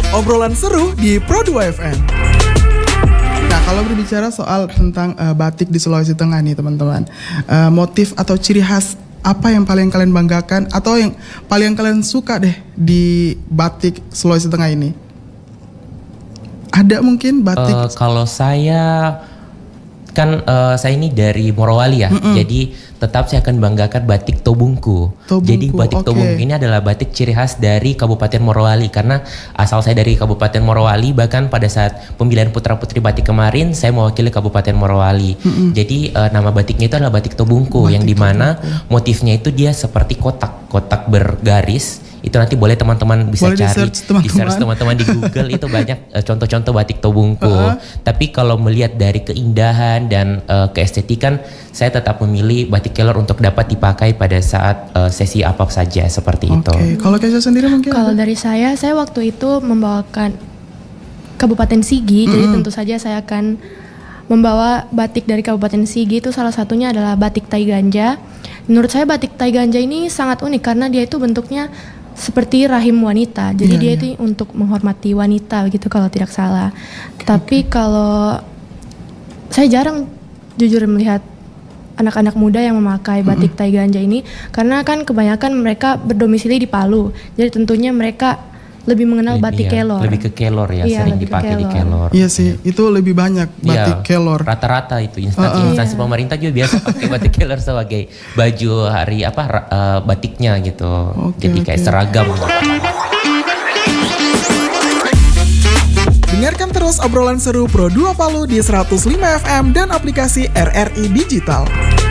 obrolan seru di Pro 2 FM. Nah, kalau berbicara soal tentang batik di Sulawesi Tengah nih teman-teman, motif atau ciri khas apa yang paling kalian banggakan atau yang paling kalian suka deh di batik Sulawesi Tengah ini? Ada mungkin batik? Kalau saya kan saya ini dari Morowali ya, jadi tetap saya akan banggakan batik Tobungku. Jadi batik Tobungku ini adalah batik ciri khas dari Kabupaten Morowali, karena asal saya dari Kabupaten Morowali. Bahkan pada saat pemilihan putra putri batik kemarin saya mewakili Kabupaten Morowali. Jadi nama batiknya itu adalah batik Tobungku, yang dimana motifnya itu dia seperti kotak bergaris. Itu nanti boleh teman-teman bisa cari di search teman-teman di Google, itu banyak contoh-contoh batik Tobungku. Tapi kalau melihat dari keindahan dan keestetikan, saya tetap memilih batik Kelor untuk dapat dipakai pada saat sesi apa saja seperti itu. Kalau Kesha sendiri mungkin? Kalau dari saya waktu itu membawakan Kabupaten Sigi, jadi tentu saja saya akan membawa batik dari Kabupaten Sigi. Itu salah satunya adalah batik Tai Ganja. Menurut saya batik Tai Ganja ini sangat unik karena dia itu bentuknya seperti rahim wanita. Jadi dia itu untuk menghormati wanita begitu kalau tidak salah. Tapi kalau saya jarang jujur melihat anak-anak muda yang memakai batik Tai Ganja ini, karena kan kebanyakan mereka berdomisili di Palu. Jadi tentunya mereka lebih mengenal batik Kelor. Lebih ke Kelor ya, sering dipakai di Kelor. Iya sih, itu lebih banyak batik Kelor. Rata-rata itu instansi pemerintah juga biasa pakai batik Kelor sebagai baju hari batiknya gitu. Jadi kayak seragam. Dengarkan terus obrolan seru Pro 2 Palu di 105 FM dan aplikasi RRI Digital.